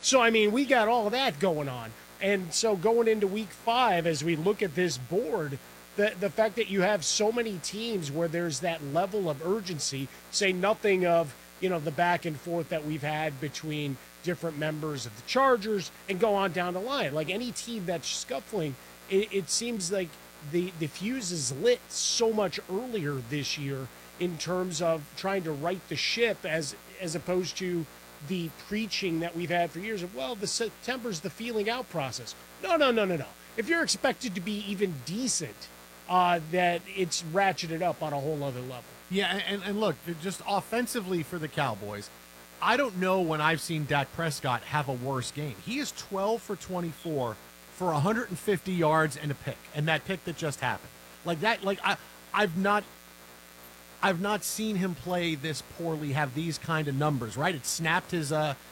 So, I mean, we got all that going on. And so going into week 5, as we look at this board, the fact that you have so many teams where there's that level of urgency, say nothing of, the back and forth that we've had between different members of the Chargers and go on down the line. Like any team that's scuffling, it seems like the fuse is lit so much earlier this year in terms of trying to right the ship as opposed to the preaching that we've had for years of, well, the September's the feeling out process. No. If you're expected to be even decent, that it's ratcheted up on a whole other level. Yeah, and look, just offensively for the Cowboys, I don't know when I've seen Dak Prescott have a worse game. He is 12 for 24 for 150 yards and a pick, and that pick that just happened. Like that, I've not seen him play this poorly, have these kind of numbers, right? It snapped his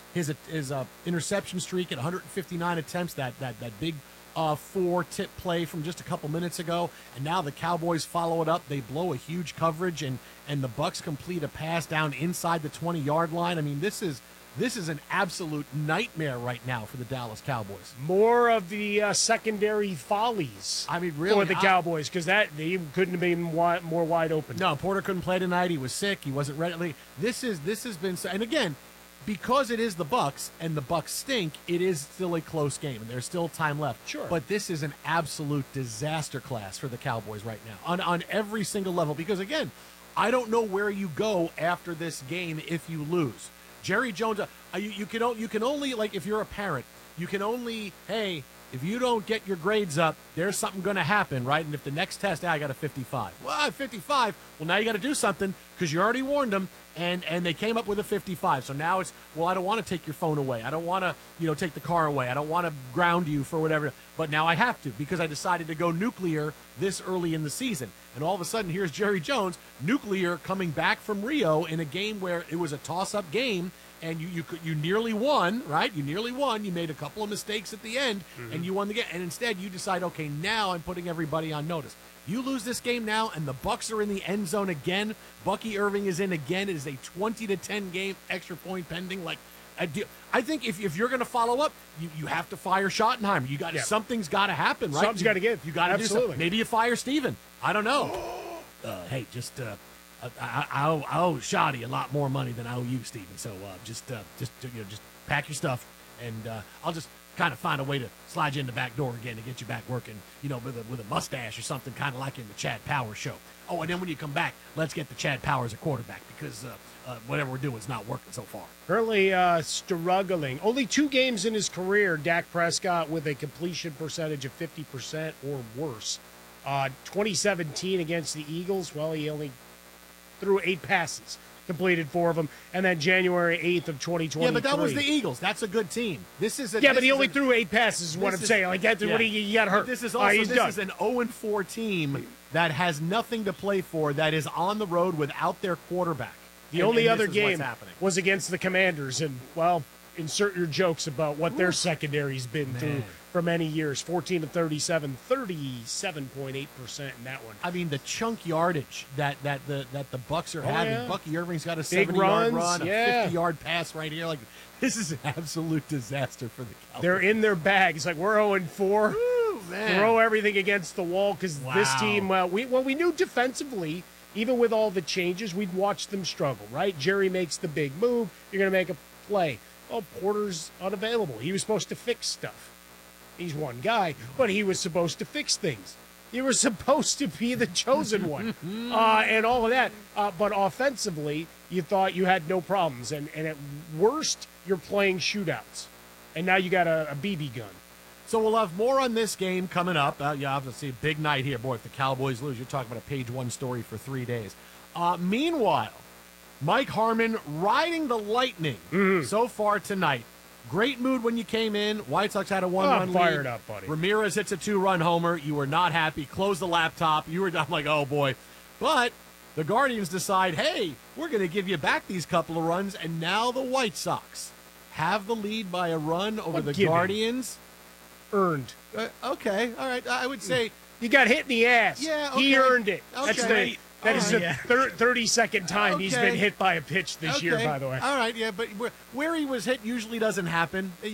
interception streak at 159 attempts, that big 4-tip play from just a couple minutes ago, and now the Cowboys follow it up. They blow a huge coverage, and the Bucs complete a pass down inside the 20-yard line. I mean, this is an absolute nightmare right now for the Dallas Cowboys. More of the secondary follies. I mean, really, for the Cowboys, because they couldn't have been more wide open. No, Porter couldn't play tonight. He was sick. He wasn't ready. This has been, and again, because it is the Bucs and the Bucs stink, it is still a close game, and there's still time left. Sure. But this is an absolute disaster class for the Cowboys right now on every single level. Because again, I don't know where you go after this game if you lose. Jerry Jones, you can only, like, if you're a parent, you can only, hey, if you don't get your grades up, there's something going to happen, right? And if the next test, I got a 55. Well, 55. Well, now you got to do something because you already warned them, and they came up with a 55. So now it's, well, I don't want to take your phone away. I don't want to, take the car away. I don't want to ground you for whatever. But now I have to because I decided to go nuclear this early in the season. And all of a sudden, here's Jerry Jones, nuclear, coming back from Rio in a game where it was a toss-up game. And you nearly won, right? You nearly won. You made a couple of mistakes at the end, and you won the game. And instead, you decide, okay, now I'm putting everybody on notice. You lose this game now, and the Bucs are in the end zone again. Bucky Irving is in again. It is a 20-10 game, extra point pending. Like, I think if you're going to follow up, you have to fire Schottenheimer. Something's got to happen, right? Something's got to give. You got to do something. Maybe you fire Steven. I don't know. Hey, just. I owe Shoddy a lot more money than I owe you, Steven. So just pack your stuff, and I'll just kind of find a way to slide you in the back door again to get you back working, with a mustache or something, kind of like in the Chad Powers show. Oh, and then when you come back, let's get the Chad Powers a quarterback because whatever we're doing is not working so far. Currently struggling. Only 2 games in his career, Dak Prescott with a completion percentage of 50% or worse. 2017 against the Eagles, well, he only threw 8 passes, completed 4 of them, and then January 8th of 2023. Yeah, but that was the Eagles. That's a good team. But he only threw 8 passes is what I'm saying. Like, that's what he got hurt. This is also this is an 0-4 team that has nothing to play for, that is on the road without their quarterback. The only other game was against the Commanders, and, well, insert your jokes about what their secondary's been through for many years. 14-37, 37.8% in that one. I mean, the chunk yardage that the Bucs are having. Yeah. Bucky Irving's got a 70-yard run, a 50-yard pass right here. Like, this is an absolute disaster for the Cowboys. They're in their bags. Like, we're 0-4. Throw everything against the wall because this team, we knew defensively, even with all the changes, we'd watch them struggle, right? Jerry makes the big move. You're going to make a play. Oh, Porter's unavailable. He was supposed to fix stuff. He's one guy, but he was supposed to fix things. You were supposed to be the chosen one, and all of that. But offensively, you thought you had no problems. And at worst, you're playing shootouts. And now you got a BB gun. So we'll have more on this game coming up. Obviously, a big night here. Boy, if the Cowboys lose, you're talking about a page 1 story for 3 days. Meanwhile, Mike Harmon riding the Lightning so far tonight. Great mood when you came in. White Sox had a 1-run lead. Fired up, buddy. Ramirez hits a 2-run homer. You were not happy. Close the laptop. I'm like, oh, boy. But the Guardians decide, hey, we're going to give you back these couple of runs. And now the White Sox have the lead by a run over the Guardians. Earned. Okay. All right. I would say. You got hit in the ass. Yeah, okay. He earned it. Okay. That is the 32nd time he's been hit by a pitch this year, by the way. All right, yeah, but where he was hit usually doesn't happen.